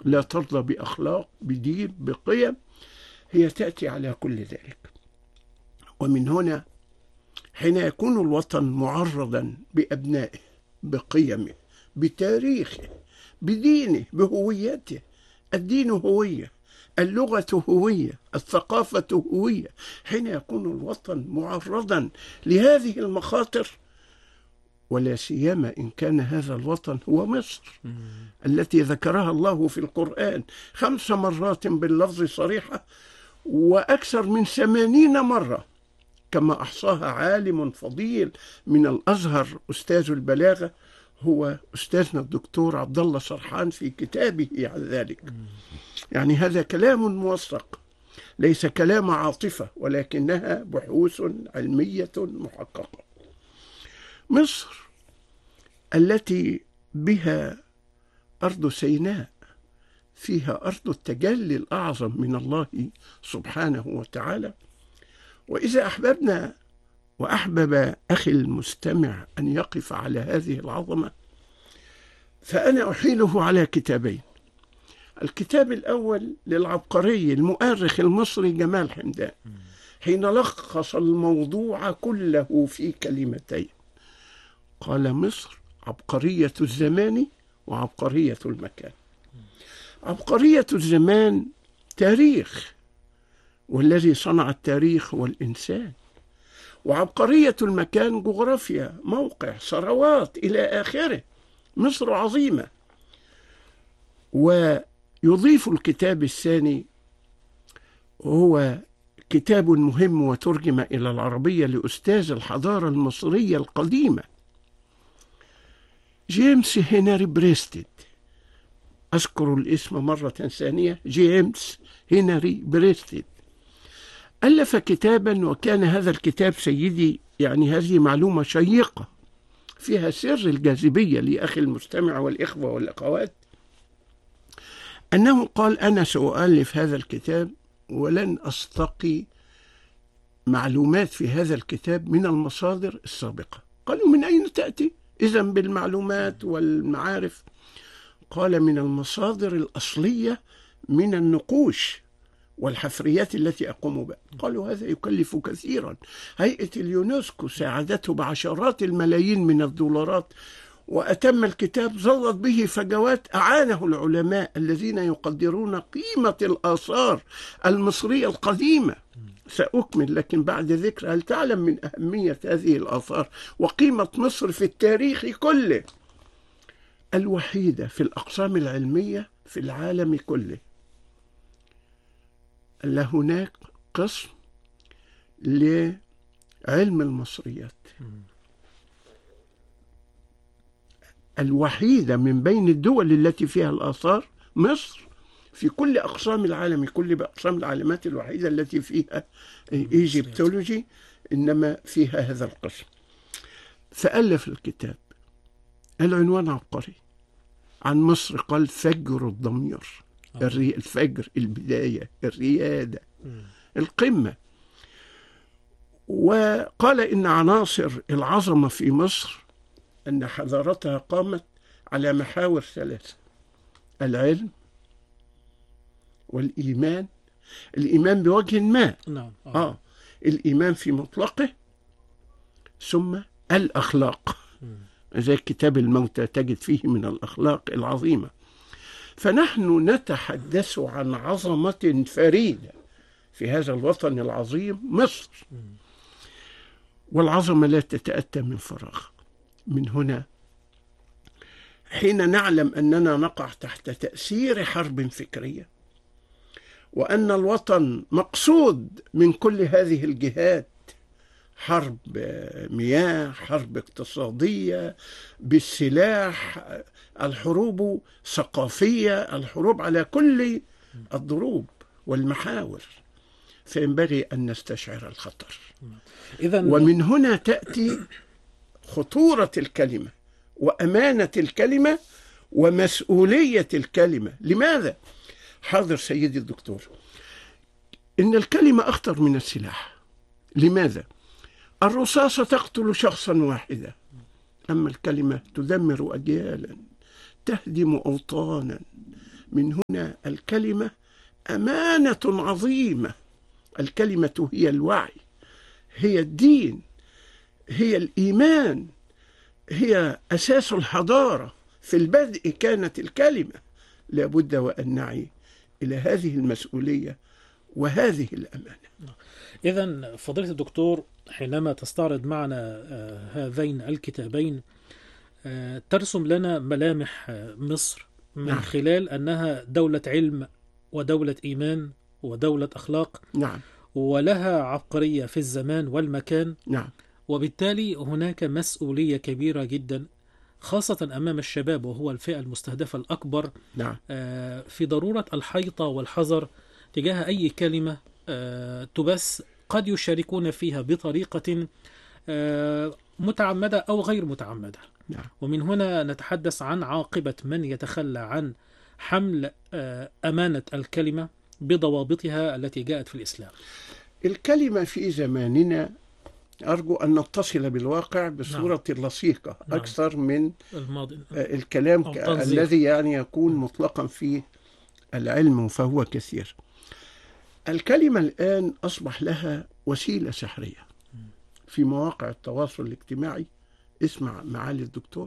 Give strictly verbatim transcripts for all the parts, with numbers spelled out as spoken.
لا ترضى بأخلاق، بدين، بقيم، هي تأتي على كل ذلك. ومن هنا حين يكون الوطن معرضا بأبنائه، بقيمه، بتاريخه، بدينه، بهويته، الدين هوية، اللغة هوية، الثقافة هوية، حين يكون الوطن معرضا لهذه المخاطر، ولا سيما إن كان هذا الوطن هو مصر التي ذكرها الله في القرآن خمس مرات باللفظ صريحة، وأكثر من ثمانين مرة كما أحصاها عالم فضيل من الأزهر أستاذ البلاغة، هو أستاذنا الدكتور عبد الله سرحان في كتابه عن ذلك. يعني هذا كلام موثق، ليس كلام عاطفة، ولكنها بحوث علمية محققة. مصر التي بها أرض سيناء، فيها أرض التجلي الأعظم من الله سبحانه وتعالى. وإذا أحببنا وأحبب أخي المستمع أن يقف على هذه العظمة، فأنا أحيله على كتابين. الكتاب الأول للعبقري المؤرخ المصري جمال حمدان، حين لخص الموضوع كله في كلمتين، قال: مصر عبقرية الزمان وعبقرية المكان. عبقرية الزمان تاريخ، والذي صنع التاريخ هو الإنسان. وعبقرية المكان جغرافيا، موقع، ثروات، إلى آخره. مصر عظيمة. ويضيف الكتاب الثاني، هو كتاب مهم وترجم إلى العربية لأستاذ الحضارة المصرية القديمة جيمس هنري بريستد. أذكر الاسم مرة ثانية، جيمس هنري بريستد ألف كتابا، وكان هذا الكتاب سيدي، يعني هذه معلومة شيقة فيها سر الجاذبية لأخي المستمع والإخوة والأخوات، أنه قال: أنا سأؤلف هذا الكتاب ولن أستقي معلومات في هذا الكتاب من المصادر السابقة. قالوا: من أين تأتي إذن بالمعلومات والمعارف؟ قال: من المصادر الأصلية، من النقوش والحفريات التي أقوم بها. قالوا: هذا يكلف كثيرا. هيئة اليونسكو ساعدته بعشرات الملايين من الدولارات، وأتم الكتاب، ظلت به فجوات، أعانه العلماء الذين يقدرون قيمة الآثار المصرية القديمة. سأكمل، لكن بعد ذكر. هل تعلم من أهمية هذه الآثار وقيمة مصر في التاريخ كله؟ الوحيدة في الأقسام العلمية في العالم كله. لا هناك قسم لعلم المصريات، الوحيدة من بين الدول التي فيها الآثار مصر، في كل أقسام العالم، كل أقسام العلامات الوحيدة التي فيها إيجيبتولوجي، إنما فيها هذا القسم. فألف الكتاب، العنوان عبقري، عن مصر. قال: فجر الضمير، الفجر، البداية، الريادة، القمة. وقال: إن عناصر العظمة في مصر أن حضارتها قامت على محاور ثلاثة: العلم والإيمان. الإيمان بوجه ما، نعم. آه. آه. الإيمان في مطلقه، ثم الأخلاق، زي كتاب الموتى تجد فيه من الأخلاق العظيمة. فنحن نتحدث عن عظمة فريدة في هذا الوطن العظيم مصر، والعظمة لا تتأتى من فراغ. من هنا حين نعلم أننا نقع تحت تأثير حرب فكرية، وأن الوطن مقصود من كل هذه الجهات، حرب مياه، حرب اقتصادية بالسلاح، الحروب ثقافية، الحروب على كل الضروب والمحاور، فينبغي أن نستشعر الخطر. إذن ومن هنا تأتي خطورة الكلمة وأمانة الكلمة ومسؤولية الكلمة. لماذا؟ حاضر سيدي الدكتور، إن الكلمة أخطر من السلاح. لماذا؟ الرصاصة تقتل شخصا واحدا، أما الكلمة تدمر أجيالا، تهدم أوطانا، من هنا الكلمة أمانة عظيمة. الكلمة هي الوعي، هي الدين، هي الإيمان، هي أساس الحضارة. في البدء كانت الكلمة. لابد وأن نعي إلى هذه المسؤولية وهذه الأمانة. إذن فضيلة الدكتور، حينما تستعرض معنا هذين الكتابين ترسم لنا ملامح مصر من نعم. خلال أنها دولة علم ودولة إيمان ودولة أخلاق، نعم. ولها عبقرية في الزمان والمكان، نعم. وبالتالي هناك مسؤولية كبيرة جدا خاصة أمام الشباب، وهو الفئة المستهدفة الأكبر، نعم. في ضرورة الحيطة والحذر تجاه أي كلمة تبث قد يشاركون فيها بطريقة متعمدة أو غير متعمدة. نعم. ومن هنا نتحدث عن عاقبة من يتخلى عن حمل أمانة الكلمة بضوابطها التي جاءت في الإسلام. الكلمة في زماننا أرجو أن نتصل بالواقع بصورة نعم. لصيقة نعم. أكثر من الماضي. الكلام الذي يعني يكون مطلقا في العلم فهو كثير. الكلمة الآن أصبح لها وسيلة سحرية في مواقع التواصل الاجتماعي، اسمع معالي الدكتور،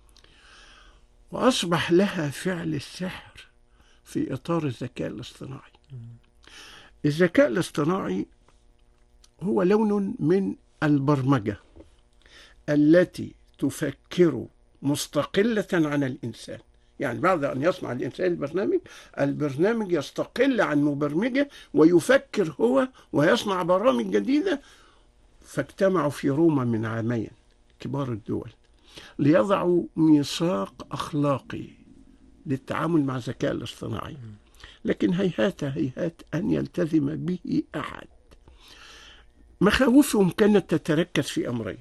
وأصبح لها فعل السحر في إطار الذكاء الاصطناعي. الذكاء الاصطناعي هو لون من البرمجة التي تفكر مستقلة عن الإنسان. يعني بعد أن يصنع الإنسان البرنامج، البرنامج يستقل عن مبرمجه ويفكر هو ويصنع برامج جديدة. فاجتمعوا في روما من عامين كبار الدول ليضعوا ميثاق أخلاقي للتعامل مع الذكاء الاصطناعي، لكن هيهات هيهات أن يلتزم به أحد. مخاوفهم كانت تتركز في أمرين: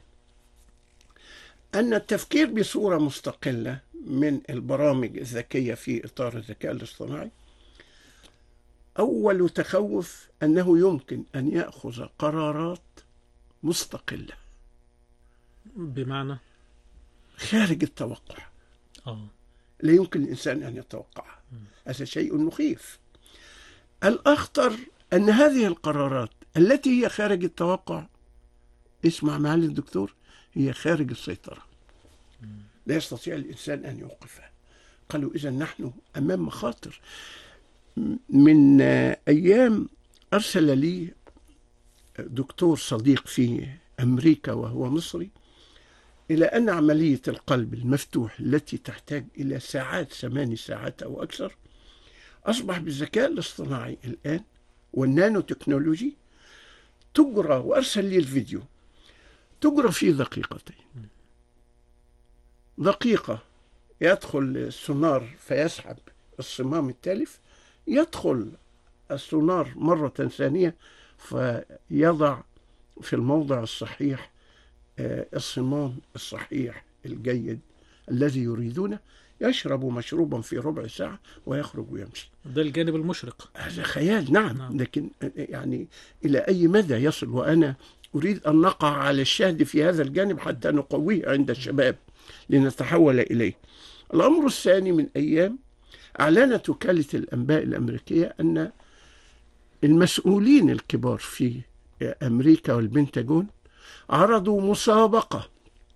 أن التفكير بصورة مستقلة من البرامج الذكية في إطار الذكاء الاصطناعي، أول تخوف أنه يمكن أن يأخذ قرارات مستقلة، بمعنى خارج التوقع. آه. لا يمكن الإنسان أن يتوقعها. هذا شيء مخيف. الأخطر أن هذه القرارات التي هي خارج التوقع، اسمع معالي الدكتور، هي خارج السيطرة. لا يستطيع الإنسان أن يوقفها. قالوا إذا نحن أمام مخاطر. من أيام أرسل لي دكتور صديق في أمريكا وهو مصري إلى أن عملية القلب المفتوح التي تحتاج إلى ساعات، ثماني ساعات أو أكثر، أصبح بالذكاء الاصطناعي الآن والنانو تكنولوجي تجرى، وأرسل لي الفيديو، تجرى في دقيقتين. دقيقة يدخل السونار فيسحب الصمام التالف، يدخل السونار مرة ثانية فيضع في الموضع الصحيح الصمام الصحيح الجيد الذي يريدونه، يشرب مشروبا في ربع ساعة ويخرج ويمشي. ده الجانب المشرق، هذا خيال. نعم. نعم. لكن يعني إلى أي مدى يصل؟ وأنا أريد أن نقع على الشاهد في هذا الجانب حتى نقويه عند الشباب لنتحول إليه. الأمر الثاني، من أيام أعلنت وكالة الأنباء الأمريكية أن المسؤولين الكبار في أمريكا والبنتاجون عرضوا مسابقة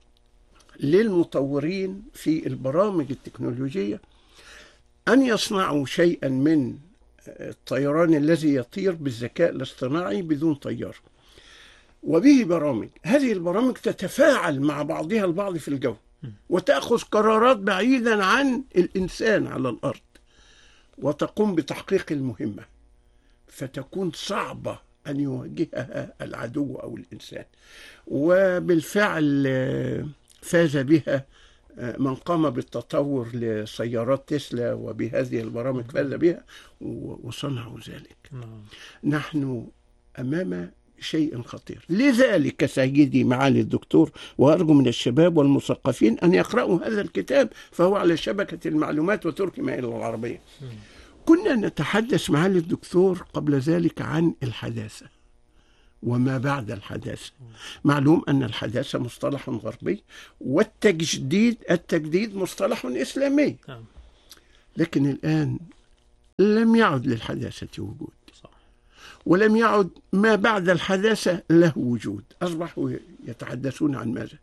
للمطورين في البرامج التكنولوجية أن يصنعوا شيئا من الطيران الذي يطير بالذكاء الاصطناعي بدون طيار، وبه برامج. هذه البرامج تتفاعل مع بعضها البعض في الجو وتأخذ قرارات بعيدا عن الإنسان على الأرض، وتقوم بتحقيق المهمة، فتكون صعبة أن يواجهها العدو أو الإنسان. وبالفعل فاز بها من قام بالتطور لسيارات تسلا، وبهذه البرامج فاز بها وصنعوا ذلك. نحن أمام شيء خطير. لذلك سيدي معالي الدكتور، وأرجو من الشباب والمثقفين أن يقرأوا هذا الكتاب، فهو على شبكة المعلومات وترجم إلى العربية. كنا نتحدث معالي الدكتور قبل ذلك عن الحداثة وما بعد الحداثة. معلوم أن الحداثة مصطلح غربي، والتجديد التجديد مصطلح إسلامي. لكن الآن لم يعد للحداثة وجود، صح. ولم يعد ما بعد الحداثة له وجود. أصبحوا يتحدثون عن ماذا؟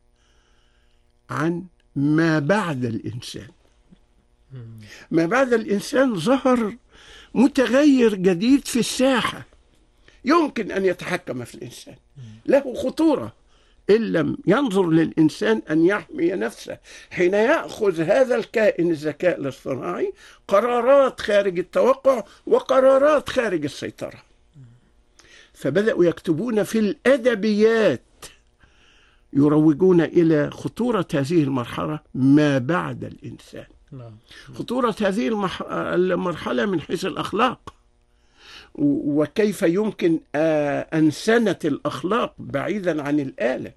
عن ما بعد الإنسان. ما بعد الإنسان ظهر متغير جديد في الساحة يمكن أن يتحكم في الإنسان، له خطورة إن لم ينظر للإنسان أن يحمي نفسه حين يأخذ هذا الكائن الذكاء الاصطناعي قرارات خارج التوقع وقرارات خارج السيطرة. فبدأوا يكتبون في الأدبيات يروجون إلى خطورة هذه المرحلة ما بعد الإنسان. خطورة هذه المرحلة من حيث الأخلاق، وكيف يمكن أنسنة الأخلاق بعيدا عن الآلة.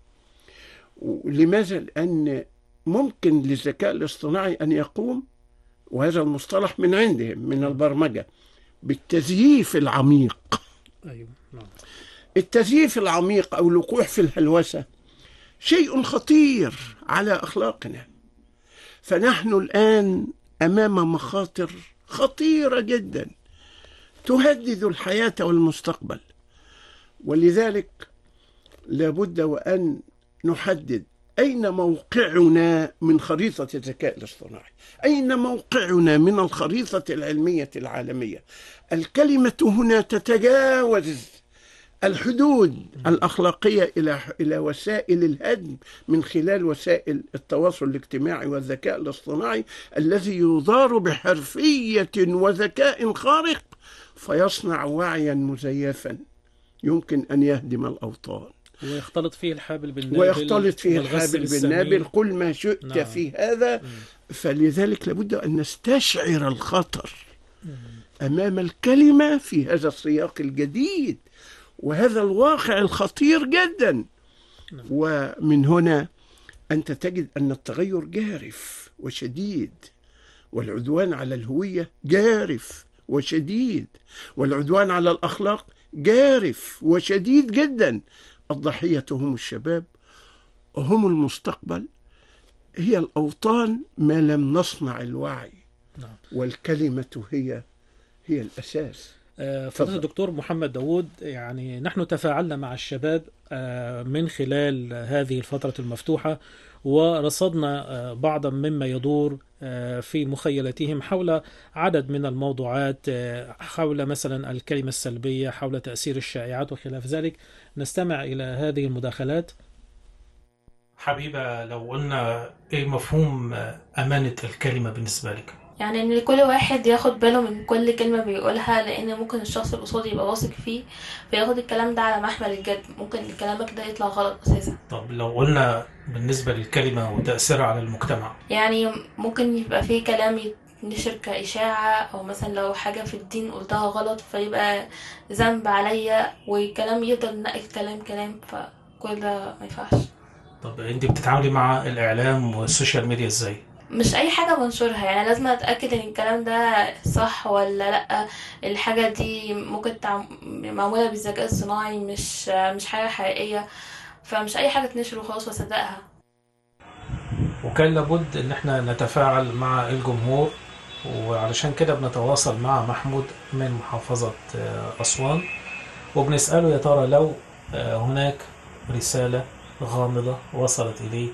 لماذا؟ لأن ممكن للذكاء الاصطناعي أن يقوم، وهذا المصطلح من عندهم من البرمجة، بالتزييف العميق. أيوة. نعم. التزييف العميق أو الوقوع في الهلوسة شيء خطير على أخلاقنا. فنحن الآن أمام مخاطر خطيرة جدا تهدد الحياة والمستقبل، ولذلك لابد وأن نحدد أين موقعنا من خريطة الذكاء الاصطناعي، أين موقعنا من الخريطة العلمية العالمية. الكلمة هنا تتجاوز الحدود الأخلاقية إلى إلى وسائل الهدم من خلال وسائل التواصل الاجتماعي والذكاء الاصطناعي الذي يدار بحرفية وذكاء خارق فيصنع وعيا مزيفا يمكن أن يهدم الأوطان، ويختلط فيه الحابل بالنابل ويختلط فيه الحابل بالنابل. قل ما شئت. نعم. في هذا. م. فلذلك لابد أن نستشعر الخطر م. أمام الكلمة في هذا السياق الجديد وهذا الواقع الخطير جدا. م. ومن هنا أنت تجد أن التغير جارف وشديد، والعدوان على الهوية جارف وشديد، والعدوان على الأخلاق جارف وشديد جدا. الضحية هم الشباب، هم المستقبل، هي الأوطان ما لم نصنع الوعي. نعم. والكلمة هي هي الأساس. فضيلة الدكتور محمد داود، يعني نحن تفاعلنا مع الشباب من خلال هذه الفترة المفتوحة، ورصدنا بعضا مما يدور في مخيلتهم حول عدد من الموضوعات، حول مثلا الكلمة السلبية، حول تأثير الشائعات وخلاف ذلك. نستمع إلى هذه المداخلات. حبيبة، لو قلنا إيه مفهوم أمانة الكلمة بالنسبة لك؟ يعني ان كل واحد ياخد باله من كل كلمة بيقولها، لان ممكن الشخص اللي قصادي يبقى واثق فيه فياخد الكلام ده على محمل الجد، ممكن كلامك ده يطلع غلط اساسا. طب لو قلنا بالنسبة للكلمة وتأثيرها على المجتمع؟ يعني ممكن يبقى فيه كلام يتنشر كإشاعة، او مثلا لو حاجة في الدين قلتها غلط فيبقى ذنب عليا، والكلام يفضل نقل كلام كلام، فكل ده ما ينفعش. طب انت بتتعاملي مع الإعلام والسوشيال ميديا ازاي؟ مش اي حاجة بنشرها، يعني لازم اتأكد ان الكلام ده صح ولا لا، الحاجة دي ممكن تعم... معمولة بالذكاء الصناعي، مش مش حاجة حقيقية، فمش اي حاجة تنشر وخلاص واصدقها. وكان لابد ان احنا نتفاعل مع الجمهور، وعلشان كده بنتواصل مع محمود من محافظة أسوان وبنسأله يا ترى لو هناك رسالة غامضة وصلت إليه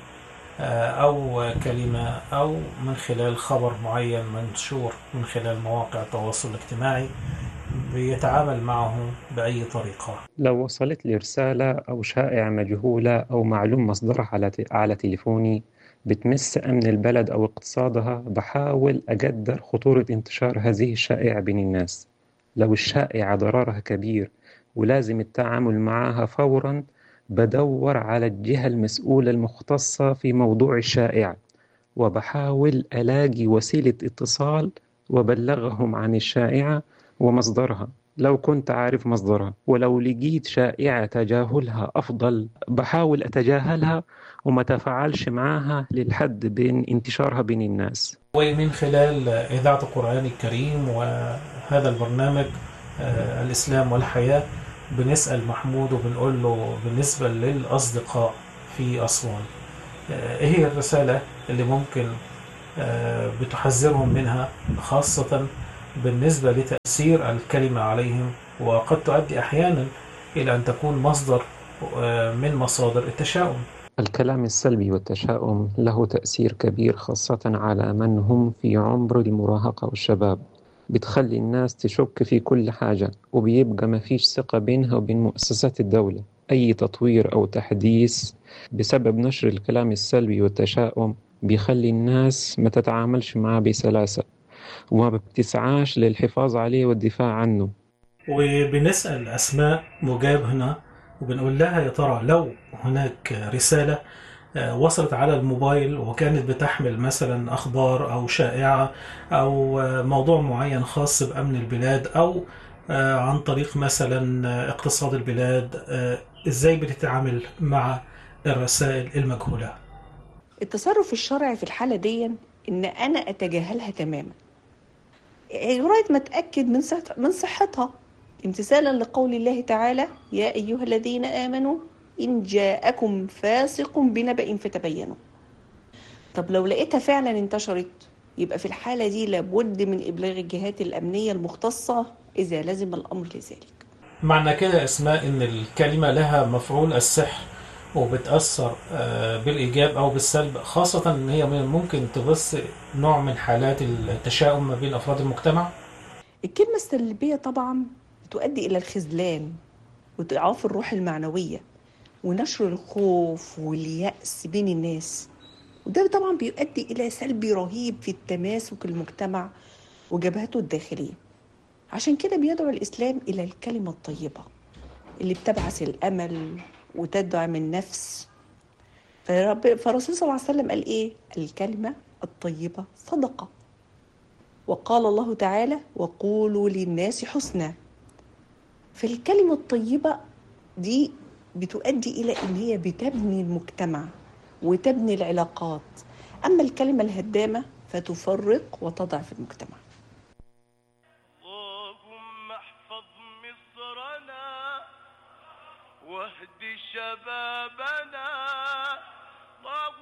أو كلمة أو من خلال خبر معين منشور من خلال مواقع التواصل الاجتماعي، بيتعامل معه بأي طريقة. لو وصلت لي رسالة أو شائعة مجهولة أو معلوم مصدرها على على تليفوني بتمس أمن البلد أو اقتصادها، بحاول أقدر خطورة انتشار هذه الشائعة بين الناس. لو الشائعة ضررها كبير ولازم التعامل معها فوراً، بدور على الجهة المسؤولة المختصة في موضوع الشائعة، وبحاول ألاقي وسيلة اتصال وبلغهم عن الشائعة ومصدرها لو كنت عارف مصدرها. ولو لقيت شائعة تجاهلها أفضل، بحاول أتجاهلها وما تفاعلش معها للحد بين انتشارها بين الناس. ومن خلال إذاعة القرآن الكريم وهذا البرنامج الإسلام والحياة بنسأل محمود وبنقول له بالنسبة للأصدقاء في أسوان، إيه هي الرسالة اللي ممكن بتحذرهم منها، خاصة بالنسبة لتأثير الكلمة عليهم، وقد تؤدي أحيانا إلى أن تكون مصدر من مصادر التشاؤم. الكلام السلبي والتشاؤم له تأثير كبير، خاصة على من هم في عمر المراهقة والشباب. بتخلي الناس تشك في كل حاجة، وبيبقى ما فيش ثقة بينها وبين مؤسسات الدولة. أي تطوير أو تحديث بسبب نشر الكلام السلبي والتشاؤم بيخلي الناس ما تتعاملش معه بسلاسة، وما بتسعاش للحفاظ عليه والدفاع عنه. وبنسأل أسماء مجاب هنا وبنقول لها يا ترى لو هناك رسالة وصلت على الموبايل وكانت بتحمل مثلا أخبار أو شائعة أو موضوع معين خاص بأمن البلاد أو عن طريق مثلا اقتصاد البلاد، إزاي بتتعامل مع الرسائل المجهولة؟ التصرف الشرعي في الحالة دي إن أنا أتجاهلها تماما لغاية ما أتأكد من من صحتها، امتثالا لقول الله تعالى: يا أيها الذين آمنوا إن جاءكم فاسق بنبأ فتبينوا. طب لو لقيتها فعلا انتشرت، يبقى في الحالة دي لابد من إبلاغ الجهات الأمنية المختصة إذا لزم الأمر لذلك. معنى كده اسماء إن الكلمة لها مفعول السحر وبتأثر بالإيجاب أو بالسلب، خاصة إن هي ممكن تبث نوع من حالات التشاؤم ما بين أفراد المجتمع. الكلمة السلبية طبعا تؤدي إلى الخذلان وضعاف الروح المعنوية ونشر الخوف واليأس بين الناس، وده طبعا بيؤدي إلى سلبي رهيب في التماسك المجتمع وجبهته الداخلية. عشان كده بيدعو الإسلام إلى الكلمة الطيبة اللي بتبعث الأمل وتدعم النفس. فالرسول صلى الله عليه وسلم قال إيه؟ الكلمة الطيبة صدقة. وقال الله تعالى: وقولوا للناس حسنا. فالكلمة الطيبة دي بتؤدي إلى إن هي بتبني المجتمع وتبني العلاقات، أما الكلمة الهدامة فتفرق وتضعف المجتمع. اللهم احفظ مصرنا واهد شبابنا.